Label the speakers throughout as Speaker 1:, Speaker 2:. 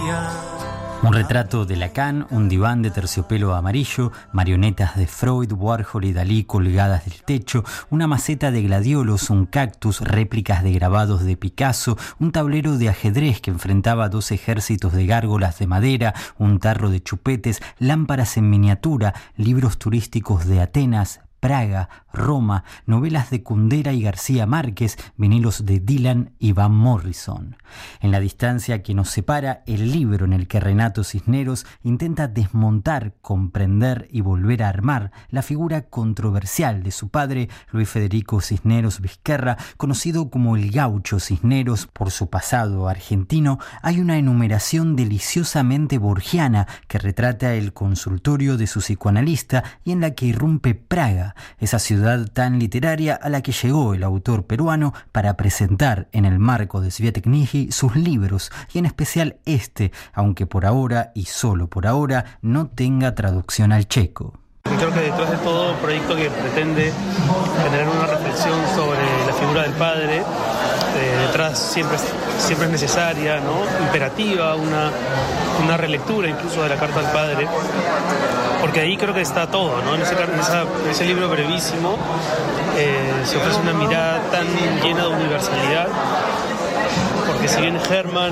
Speaker 1: Un retrato de Lacan, un diván de terciopelo amarillo, marionetas de Freud, Warhol y Dalí colgadas del techo, una maceta de gladiolos, un cactus, réplicas de grabados de Picasso, un tablero de ajedrez que enfrentaba 2 ejércitos de gárgolas de madera, un tarro de chupetes, lámparas en miniatura, libros turísticos de Atenas, Praga, Roma, novelas de Kundera y García Márquez, vinilos de Dylan y Van Morrison. En la distancia que nos separa, el libro en el que Renato Cisneros intenta desmontar, comprender y volver a armar la figura controversial de su padre, Luis Federico Cisneros Vizquerra, conocido como el Gaucho Cisneros por su pasado argentino. Hay una enumeración deliciosamente borgiana que retrata el consultorio de su psicoanalista y en la que irrumpe Praga, esa ciudad tan literaria a la que llegó el autor peruano para presentar en el marco de Sviatniki sus libros, y en especial este, aunque por ahora y solo por ahora no tenga traducción al checo.
Speaker 2: Creo que detrás de todo proyecto que pretende generar una reflexión sobre la figura del padre, detrás siempre es necesaria, ¿no? Imperativa, una relectura incluso de la Carta al Padre, porque ahí creo que está todo, ¿no? En ese libro brevísimo se ofrece una mirada tan llena de universalidad, porque si bien Hermann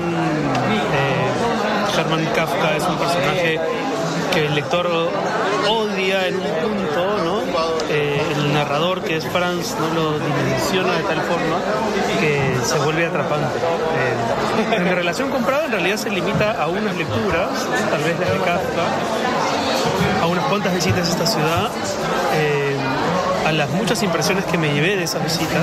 Speaker 2: Kafka es un personaje que el lector odia en un punto, ¿no? El narrador, que es Franz, no lo dimensiona de tal forma que se vuelve atrapante. Mi relación con Praga en realidad se limita a unas lecturas, tal vez las de Kafka, a unas cuantas visitas a esta ciudad, a las muchas impresiones que me llevé de esas visitas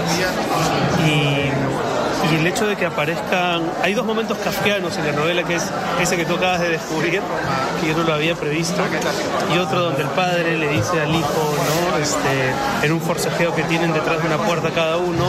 Speaker 2: y el hecho de que aparezcan... Hay 2 momentos kafkianos en la novela, que es ese que tú acabas de descubrir, que yo no lo había previsto, y otro donde el padre le dice al hijo, ¿no? En un forcejeo que tienen detrás de una puerta cada uno,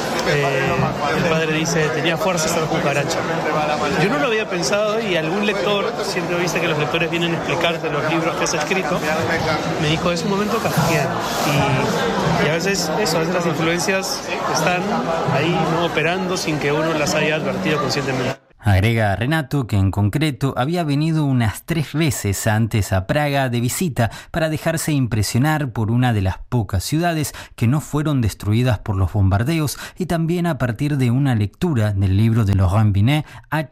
Speaker 2: el padre dice: tenía fuerza esta cucaracha. Yo no lo había pensado, y algún lector, siempre viste que los lectores vienen a explicarte los libros que has escrito, me dijo: es un momento kafkiano, y a veces las influencias están ahí, ¿no? Operando sin que uno las haya advertido conscientemente.
Speaker 1: Agrega Renato que en concreto había venido unas 3 veces antes a Praga de visita para dejarse impresionar por una de las pocas ciudades que no fueron destruidas por los bombardeos, y también a partir de una lectura del libro de Laurent Binet,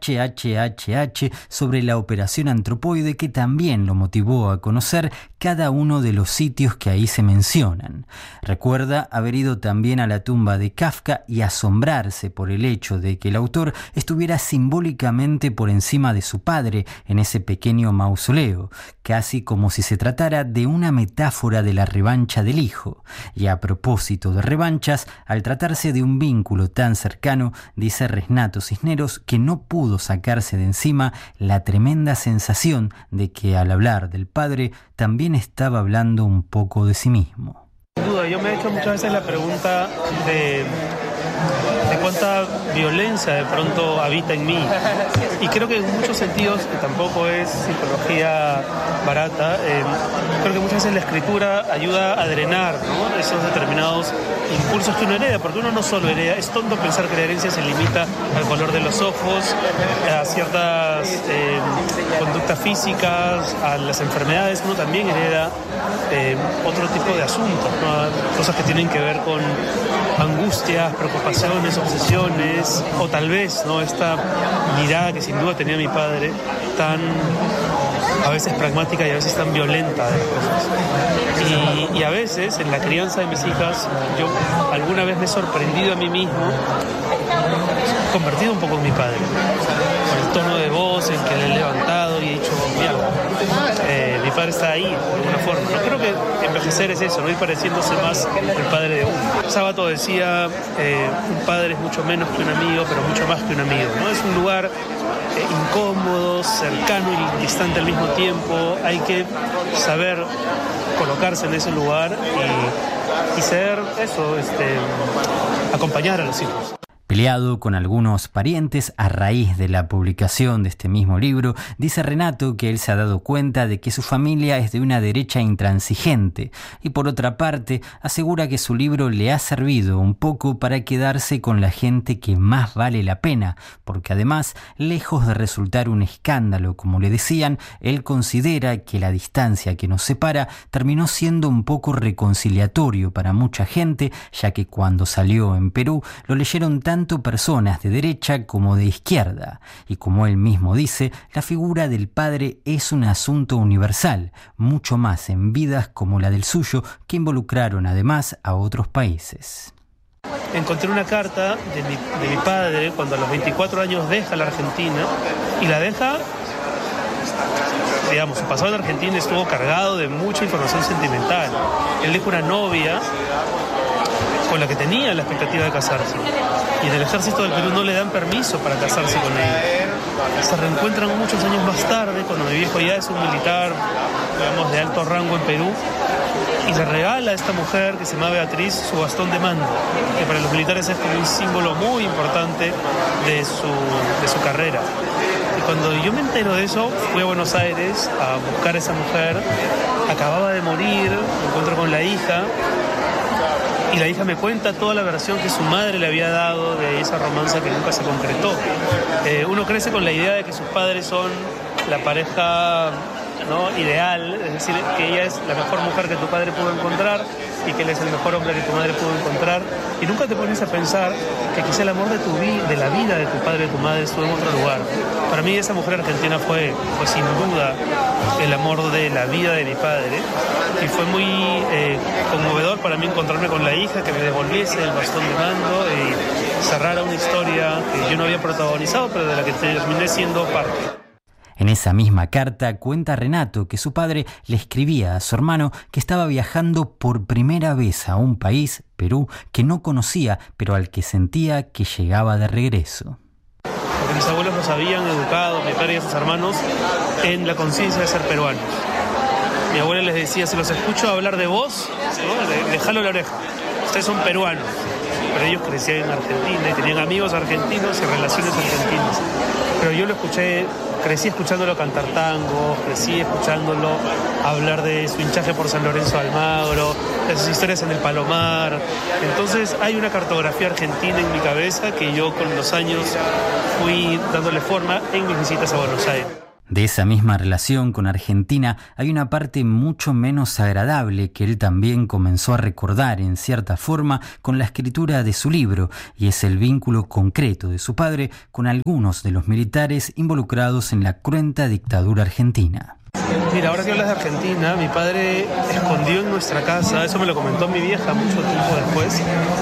Speaker 1: HHHH, sobre la operación Antropoide, que también lo motivó a conocer cada uno de los sitios que ahí se mencionan. Recuerda haber ido también a la tumba de Kafka y asombrarse por el hecho de que el autor estuviera simbólicamente por encima de su padre en ese pequeño mausoleo, casi como si se tratara de una metáfora de la revancha del hijo. Y a propósito de revanchas, al tratarse de un vínculo tan cercano, dice Renato Cisneros que no pudo sacarse de encima la tremenda sensación de que al hablar del padre también estaba hablando un poco de sí mismo.
Speaker 2: Sin duda, yo me he hecho muchas veces la pregunta de cuánta violencia de pronto habita en mí, y creo que en muchos sentidos, que tampoco es psicología barata, creo que muchas veces la escritura ayuda a drenar, ¿no? Esos determinados impulsos que uno hereda, porque uno no solo hereda. Es tonto pensar que la herencia se limita al color de los ojos, a ciertas conductas físicas, a las enfermedades. Uno también hereda otro tipo de asuntos, ¿no? Cosas que tienen que ver con angustias, preocupaciones, obsesiones, o tal vez, ¿no?, esta mirada que sin duda tenía mi padre, tan a veces pragmática y a veces tan violenta de las cosas. Y a veces en la crianza de mis hijas, yo alguna vez me he sorprendido a mí mismo, convertido un poco en mi padre, por el tono de voz en que le he levantado y he dicho: mierda, mi padre está ahí de alguna forma. No creo que envejecer es eso, no ir pareciéndose más el padre de uno. Sábato decía: un padre es mucho menos que un amigo, pero mucho más que un amigo, ¿no? Es un lugar incómodo, cercano y distante al mismo tiempo. Hay que saber colocarse en ese lugar y ser eso, acompañar a los hijos.
Speaker 1: Peleado con algunos parientes a raíz de la publicación de este mismo libro, dice Renato que él se ha dado cuenta de que su familia es de una derecha intransigente y por otra parte asegura que su libro le ha servido un poco para quedarse con la gente que más vale la pena, porque además, lejos de resultar un escándalo, como le decían, él considera que la distancia que nos separa terminó siendo un poco reconciliatorio para mucha gente, ya que cuando salió en Perú lo leyeron tanto personas de derecha como de izquierda, y como él mismo dice, la figura del padre es un asunto universal, mucho más en vidas como la del suyo, que involucraron además a otros países.
Speaker 2: Encontré una carta de mi padre cuando a los 24 años deja la Argentina, y la deja, digamos, su pasado en Argentina estuvo cargado de mucha información sentimental. Él dejó una novia con la que tenía la expectativa de casarse, y en el ejército del Perú no le dan permiso para casarse con ella. Se reencuentran muchos años más tarde, cuando mi viejo ya es un militar, digamos, de alto rango en Perú, y le regala a esta mujer, que se llama Beatriz, su bastón de mando, que para los militares es como un símbolo muy importante de su carrera. Y cuando yo me entero de eso, fui a Buenos Aires a buscar a esa mujer. Acababa de morir, me encuentro con la hija, y la hija me cuenta toda la versión que su madre le había dado de esa romanza que nunca se concretó. Uno crece con la idea de que sus padres son la pareja, ¿no?, ideal, es decir, que ella es la mejor mujer que tu padre pudo encontrar y que él es el mejor hombre que tu madre pudo encontrar, y nunca te pones a pensar que quizá el amor de la vida de tu padre y de tu madre estuvo en otro lugar. Para mí esa mujer argentina fue sin duda el amor de la vida de mi padre, y fue muy conmovedor para mí encontrarme con la hija, que me devolviese el bastón de mando y cerrara una historia que yo no había protagonizado, pero de la que terminé siendo parte.
Speaker 1: En esa misma carta cuenta Renato que su padre le escribía a su hermano que estaba viajando por primera vez a un país, Perú, que no conocía, pero al que sentía que llegaba de regreso.
Speaker 2: Porque mis abuelos nos habían educado, mi padre y a sus hermanos, en la conciencia de ser peruanos. Mi abuela les decía: si los escucho hablar de vos, ¿no?, dejalo la oreja, ustedes son peruanos. Pero ellos crecían en Argentina y tenían amigos argentinos y relaciones argentinas. Pero yo crecí escuchándolo cantar tango, crecí escuchándolo hablar de su hinchaje por San Lorenzo de Almagro, de sus historias en el Palomar. Entonces hay una cartografía argentina en mi cabeza que yo con los años fui dándole forma en mis visitas a Buenos Aires.
Speaker 1: De esa misma relación con Argentina hay una parte mucho menos agradable que él también comenzó a recordar en cierta forma con la escritura de su libro, y es el vínculo concreto de su padre con algunos de los militares involucrados en la cruenta dictadura argentina.
Speaker 2: Mira, ahora que hablas de Argentina, mi padre escondió en nuestra casa, eso me lo comentó mi vieja mucho tiempo después,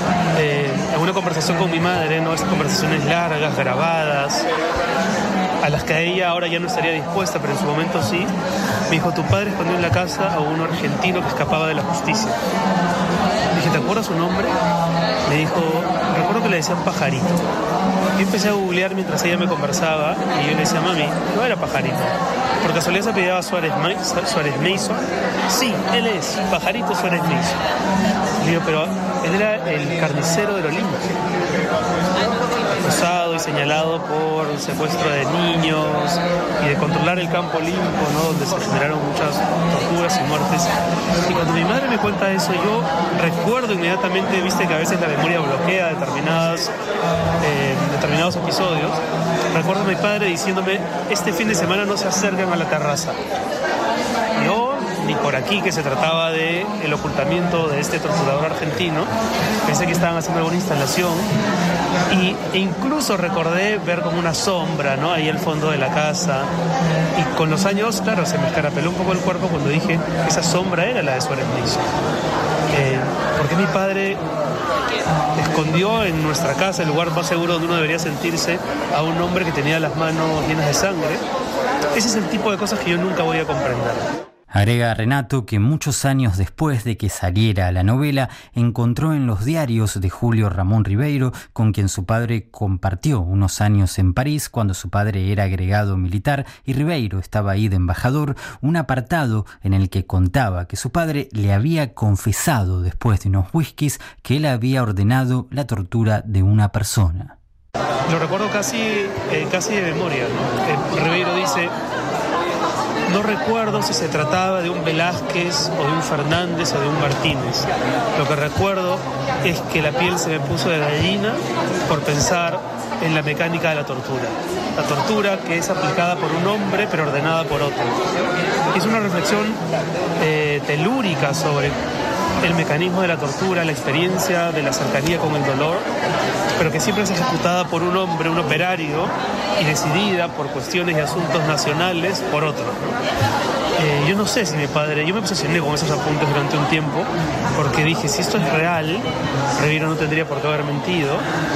Speaker 2: en una conversación con mi madre, ¿no? Esas conversaciones largas, grabadas, a las que ella ahora ya no estaría dispuesta, pero en su momento sí. Me dijo: tu padre escondió en la casa a un argentino que escapaba de la justicia. Dije: ¿te acuerdas su nombre? Me dijo: recuerdo que le decían Pajarito. Yo empecé a googlear mientras ella me conversaba, y yo le decía: mami, no era Pajarito. ¿Por casualidad se apellidaba Suárez Mason? Sí, él es Pajarito Suárez Mason. Le digo: pero él era el carnicero del Olimpo, acusado y señalado por secuestro de niños y de controlar el campo Olimpo, ¿no?, donde se generaron muchas torturas y muertes. Y cuando mi madre me cuenta eso, yo recuerdo inmediatamente, viste que a veces la memoria bloquea determinados episodios. Recuerdo a mi padre diciéndome: este fin de semana no se acercan a la terraza. Yo, ni por aquí, que se trataba de el ocultamiento de este torturador argentino, pensé que estaban haciendo alguna instalación, e incluso recordé ver como una sombra, ¿no?, ahí al fondo de la casa, y con los años, claro, se me escarapeló un poco el cuerpo cuando dije que esa sombra era la de Suárez Mason. Porque mi padre escondió en nuestra casa, el lugar más seguro donde uno debería sentirse, a un hombre que tenía las manos llenas de sangre. Ese es el tipo de cosas que yo nunca voy a comprender.
Speaker 1: Agrega Renato que muchos años después de que saliera la novela, encontró en los diarios de Julio Ramón Ribeiro, con quien su padre compartió unos años en París cuando su padre era agregado militar y Ribeiro estaba ahí de embajador, un apartado en el que contaba que su padre le había confesado después de unos whiskies que él había ordenado la tortura de una persona.
Speaker 2: Lo recuerdo casi de memoria, ¿no? Ribeiro dice: no recuerdo si se trataba de un Velázquez o de un Fernández o de un Martínez. Lo que recuerdo es que la piel se me puso de gallina por pensar en la mecánica de la tortura. La tortura que es aplicada por un hombre pero ordenada por otro. Es una reflexión telúrica sobre el mecanismo de la tortura, la experiencia de la cercanía con el dolor, pero que siempre es ejecutada por un hombre, un operario, y decidida por cuestiones y asuntos nacionales por otro. Yo no sé si mi padre... Yo me obsesioné con esos apuntes durante un tiempo, porque dije, si esto es real, Ribeiro no tendría por qué haber mentido.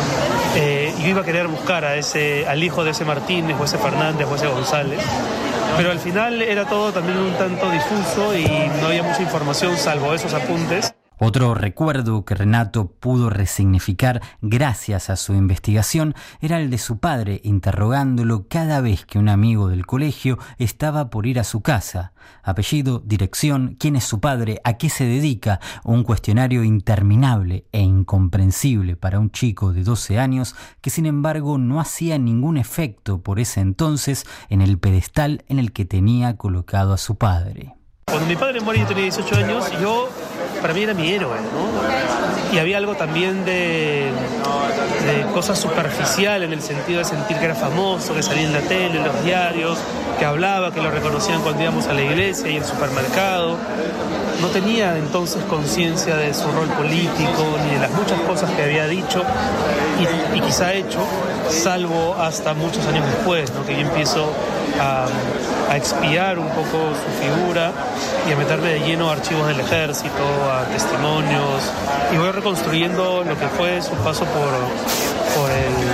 Speaker 2: Yo iba a querer buscar al hijo de ese Martínez, o ese Fernández, o ese González. Pero al final era todo también un tanto difuso y no había mucha información salvo esos apuntes.
Speaker 1: Otro recuerdo que Renato pudo resignificar gracias a su investigación era el de su padre interrogándolo cada vez que un amigo del colegio estaba por ir a su casa. Apellido, dirección, quién es su padre, a qué se dedica, un cuestionario interminable e incomprensible para un chico de 12 años que sin embargo no hacía ningún efecto por ese entonces en el pedestal en el que tenía colocado a su padre.
Speaker 2: Cuando mi padre muere, yo tenía 18 años, para mí era mi héroe, ¿no? Y había algo también de cosa superficial en el sentido de sentir que era famoso, que salía en la tele, en los diarios, que hablaba, que lo reconocían cuando íbamos a la iglesia y al supermercado. No tenía entonces conciencia de su rol político ni de las muchas cosas que había dicho y quizá hecho, salvo hasta muchos años después, ¿no? Que yo empiezo a expiar un poco su figura y a meterme de lleno a archivos del ejército, a testimonios, y voy reconstruyendo lo que fue su paso por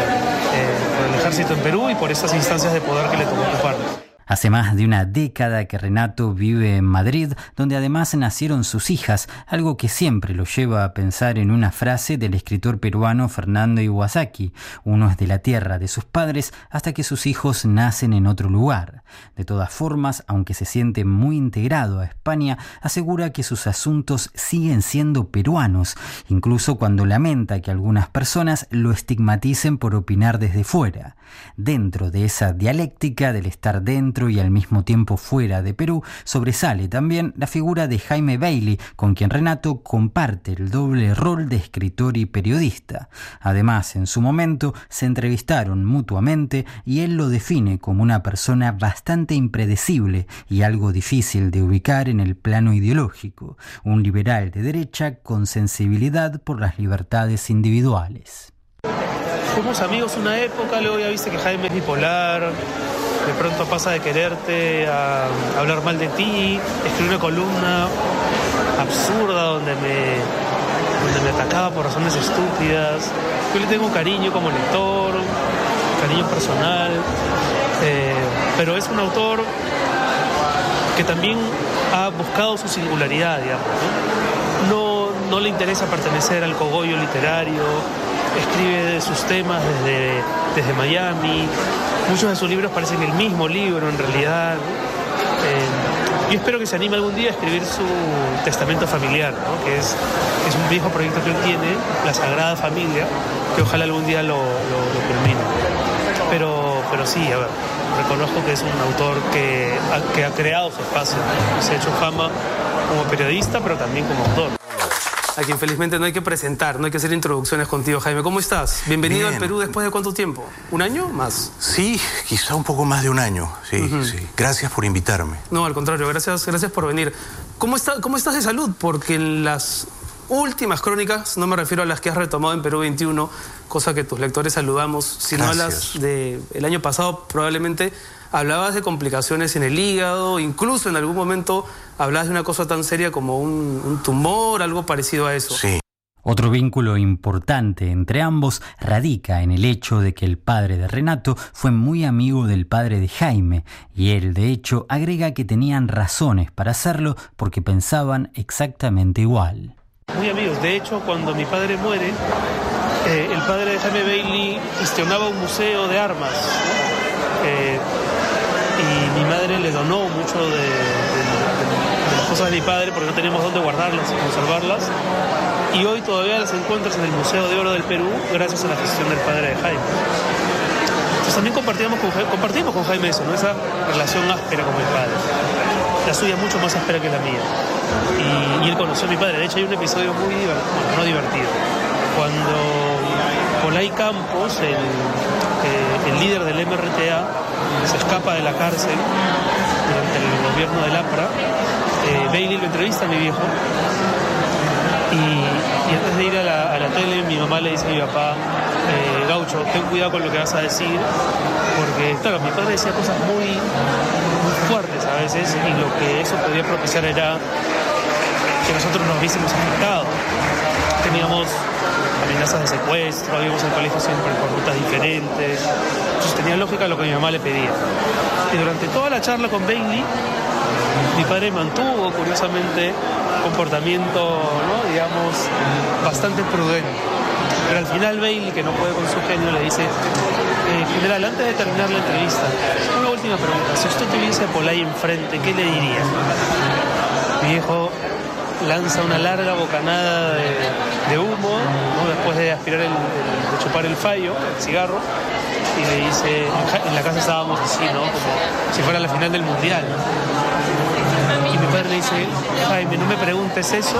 Speaker 2: el ejército en Perú y por esas instancias de poder que le tocó ocupar.
Speaker 1: Hace más de una década que Renato vive en Madrid, donde además nacieron sus hijas, algo que siempre lo lleva a pensar en una frase del escritor peruano Fernando Iwasaki: uno es de la tierra de sus padres hasta que sus hijos nacen en otro lugar. De todas formas, aunque se siente muy integrado a España, asegura que sus asuntos siguen siendo peruanos, incluso cuando lamenta que algunas personas lo estigmaticen por opinar desde fuera. Dentro de esa dialéctica del estar dentro y al mismo tiempo fuera de Perú, sobresale también la figura de Jaime Bailey, con quien Renato comparte el doble rol de escritor y periodista. Además, en su momento se entrevistaron mutuamente y él lo define como una persona bastante impredecible y algo difícil de ubicar en el plano ideológico, un liberal de derecha con sensibilidad por las libertades individuales.
Speaker 2: Fuimos amigos una época, luego ya viste que Jaime es bipolar, de pronto pasa de quererte a hablar mal de ti, escribí una columna absurda donde me atacaba por razones estúpidas. Yo le tengo cariño como lector, cariño personal, pero es un autor que también ha buscado su singularidad, digamos, ¿no? No le interesa pertenecer al cogollo literario, escribe sus temas desde Miami. Muchos de sus libros parecen el mismo libro en realidad. Yo espero que se anime algún día a escribir su testamento familiar, ¿no? Que es un viejo proyecto que él tiene, La Sagrada Familia, que ojalá algún día lo culmine. Pero sí, a ver, reconozco que es un autor que ha creado su espacio, ¿no? Se ha hecho fama como periodista, pero también como autor. A quien felizmente no hay que presentar, no hay que hacer introducciones contigo, Jaime. ¿Cómo estás? Bienvenido al Perú después de ¿cuánto tiempo? ¿Un año más?
Speaker 3: Sí, quizá un poco más de un año, sí, sí. Gracias por invitarme.
Speaker 2: No, al contrario, gracias por venir. ¿Cómo estás de salud? Porque en las últimas crónicas, no me refiero a las que has retomado en Perú 21, cosa que tus lectores saludamos, sino a las del año pasado, probablemente hablabas de complicaciones en el hígado, incluso en algún momento hablabas de una cosa tan seria como un tumor, algo parecido a eso.
Speaker 3: Sí.
Speaker 1: Otro vínculo importante entre ambos radica en el hecho de que el padre de Renato fue muy amigo del padre de Jaime, y él, de hecho, agrega que tenían razones para hacerlo porque pensaban exactamente igual.
Speaker 2: Muy amigos. De hecho, cuando mi padre muere, el padre de Jaime Bailey gestionaba un museo de armas, ¿no? Y mi madre le donó mucho de las cosas de mi padre porque no teníamos dónde guardarlas y conservarlas. y hoy todavía las encuentras en el Museo de Oro del Perú gracias a la gestión del padre de Jaime. Entonces también compartimos con Jaime eso, ¿no? Esa relación áspera con el padre, la suya mucho más áspera que la mía, y él conoció a mi padre. De hecho hay un episodio muy no divertido, cuando Polay Campos, el líder del MRTA, se escapa de la cárcel durante el gobierno del APRA. Bailey lo entrevista a mi viejo y antes de ir a la tele, mi mamá le dice a mi papá: Gaucho, ten cuidado con lo que vas a decir, porque claro, mi padre decía cosas muy fuertes a veces, y lo que eso podía propiciar era que nosotros nos viésemos afectados. Teníamos amenazas de secuestro, íbamos al colegio siempre por rutas diferentes. Entonces tenía lógica lo que mi mamá le pedía. Y durante toda la charla con Bailey, mi padre mantuvo, curiosamente, comportamiento, ¿no?, digamos, bastante prudente. Pero al final Bailey, que no puede con su genio, le dice: general, antes de terminar la entrevista, una última pregunta. Si usted tuviese a Polay enfrente, ¿qué le diría? Mi viejo lanza una larga bocanada de humo, ¿no?, después de aspirar de chupar el fallo, el cigarro, y le dice: en la casa estábamos así, ¿no?, como si fuera la final del mundial, ¿no? Y mi padre le dice: Jaime, no me preguntes eso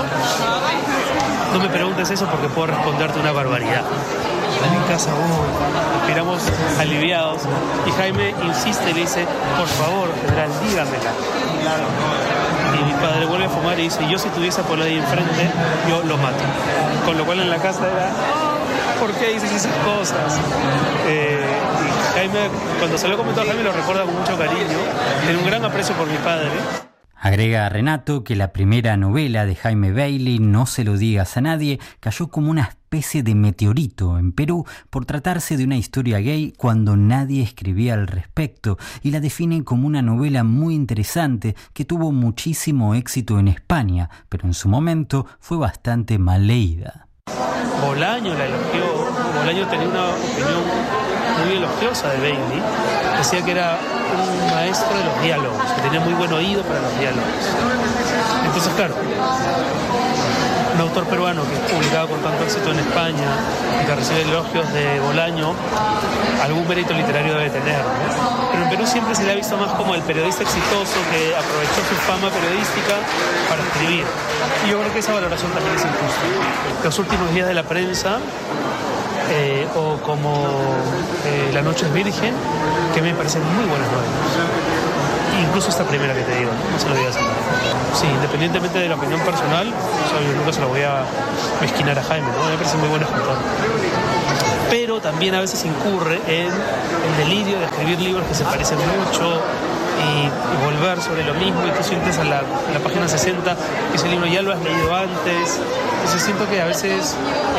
Speaker 2: porque puedo responderte una barbaridad. En mi casa, respiramos aliviados, y Jaime insiste y le dice: por favor, general, dígamela. Y mi padre vuelve a fumar y dice: yo si tuviese a Polay enfrente, yo lo mato. Con lo cual en la casa era: ¿por qué dices esas cosas? Y Jaime, cuando se lo comentó a Jaime, lo recuerda con mucho cariño. Tiene un gran aprecio por mi padre.
Speaker 1: Agrega Renato que la primera novela de Jaime Bailey, No se lo digas a nadie, cayó como una especie de meteorito en Perú por tratarse de una historia gay cuando nadie escribía al respecto, y la define como una novela muy interesante que tuvo muchísimo éxito en España, pero en su momento fue bastante mal leída.
Speaker 2: Bolaño la elogió. Bolaño tenía una opinión muy elogiosa de Bailey. Decía que era un maestro de los diálogos, que tenía muy buen oído para los diálogos. Entonces, claro, un autor peruano que es publicado con tanto éxito en España y que recibe elogios de Bolaño, algún mérito literario debe tener, ¿no? Pero en Perú siempre se le ha visto más como el periodista exitoso que aprovechó su fama periodística para escribir. Y yo creo que esa valoración también es injusta. Los últimos días de la prensa, o como La noche es virgen, que me parecen muy buenas novelas. Incluso esta primera que te digo, no se lo digas a nadie. Sí, independientemente de la opinión personal, yo nunca se lo voy a mezquinar a Jaime, ¿no? Me parece muy buen escritor. Pero también a veces incurre en el delirio de escribir libros que se parecen mucho y volver sobre lo mismo, y tú sientes a la página 60 que ese libro ya lo has leído antes. Entonces siento que a veces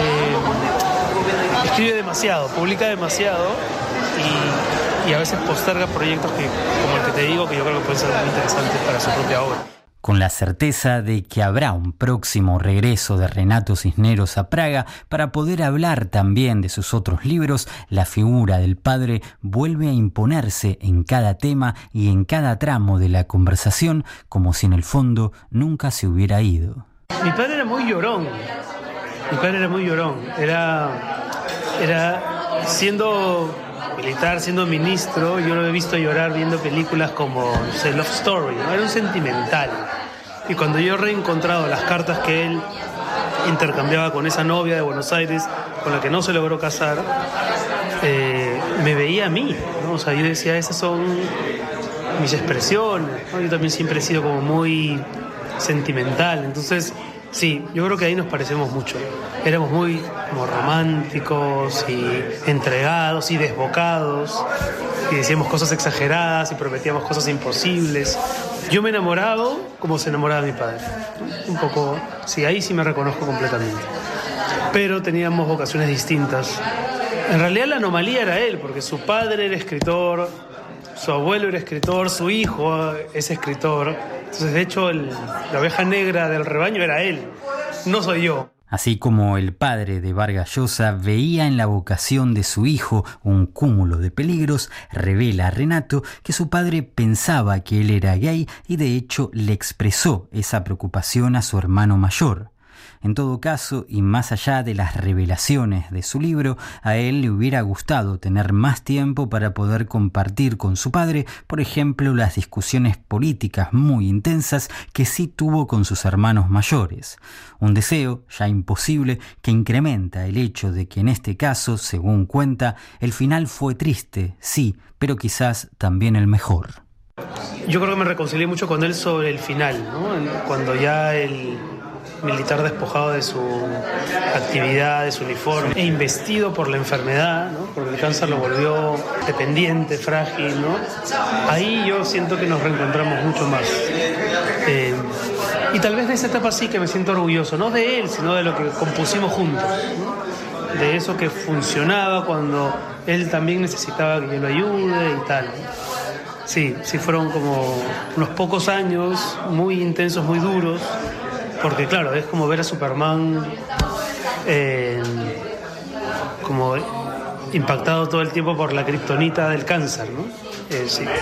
Speaker 2: escribe demasiado, publica demasiado y a veces posterga proyectos como el que te digo, que yo creo que pueden ser muy interesantes para su propia obra.
Speaker 1: Con la certeza de que habrá un próximo regreso de Renato Cisneros a Praga para poder hablar también de sus otros libros, la figura del padre vuelve a imponerse en cada tema y en cada tramo de la conversación, como si en el fondo nunca se hubiera ido.
Speaker 2: Mi padre era muy llorón. Era siendo militar, siendo ministro, yo lo he visto llorar viendo películas como, no sé, Love Story, ¿no? Era un sentimental. Y cuando yo he reencontrado las cartas que él intercambiaba con esa novia de Buenos Aires, con la que no se logró casar, me veía a mí, ¿no? O sea, yo decía: esas son mis expresiones, ¿no? Yo también siempre he sido como muy sentimental. Entonces, sí, yo creo que ahí nos parecemos mucho. Éramos muy como románticos y entregados y desbocados, y decíamos cosas exageradas y prometíamos cosas imposibles. Yo me he enamorado como se enamoraba mi padre. Un poco, sí, ahí sí me reconozco completamente. Pero teníamos vocaciones distintas. En realidad la anomalía era él, porque su padre era escritor, su abuelo era escritor, su hijo es escritor. Entonces, de hecho, la oveja negra del rebaño era él, no soy yo.
Speaker 1: Así como el padre de Vargas Llosa veía en la vocación de su hijo un cúmulo de peligros, revela Renato que su padre pensaba que él era gay y de hecho le expresó esa preocupación a su hermano mayor. En todo caso, y más allá de las revelaciones de su libro, a él le hubiera gustado tener más tiempo para poder compartir con su padre, por ejemplo, las discusiones políticas muy intensas que sí tuvo con sus hermanos mayores. Un deseo, ya imposible, que incrementa el hecho de que en este caso, según cuenta, el final fue triste, sí, pero quizás también el mejor.
Speaker 2: Yo creo que me reconcilié mucho con él sobre el final, ¿no? Cuando ya el militar despojado de su actividad, de su uniforme, e investido por la enfermedad, ¿no? Porque el cáncer lo volvió dependiente, frágil, ¿no? Ahí yo siento que nos reencontramos mucho más. Y tal vez de esa etapa sí que me siento orgulloso, no de él, sino de lo que compusimos juntos, ¿no? De eso que funcionaba cuando él también necesitaba que yo lo ayude y tal. Sí, fueron como unos pocos años muy intensos, muy duros, porque claro, es como ver a Superman como impactado todo el tiempo por la kriptonita del cáncer, ¿no? Sí.